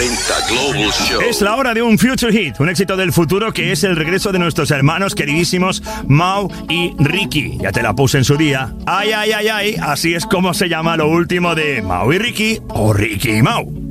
40 Global Show. Es la hora de un Future Hit, un éxito del futuro que es el regreso de nuestros hermanos queridísimos Mau y Ricky. Ya te la puse en su día. Ay, ay, ay, ay, así es como se llama lo último de Mau y Ricky o Ricky y Mau.